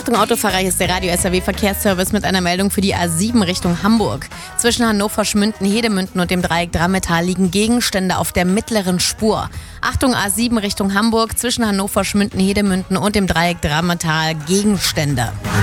Achtung Autofahrer, hier ist der Radio SAW Verkehrsservice mit einer Meldung für die A7 Richtung Hamburg. Zwischen Hannover, Schmünden, Hedemünden und dem Dreieck Drammetal liegen Gegenstände auf der mittleren Spur. Achtung A7 Richtung Hamburg, zwischen Hannover, Schmünden, Hedemünden und dem Dreieck Drammetal Gegenstände.